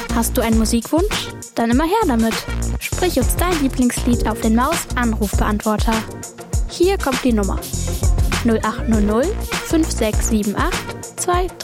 Hast du einen Musikwunsch? Dann immer her damit. Sprich uns dein Lieblingslied auf den Maus-Anrufbeantworter. Hier kommt die Nummer: 0800 5678 23.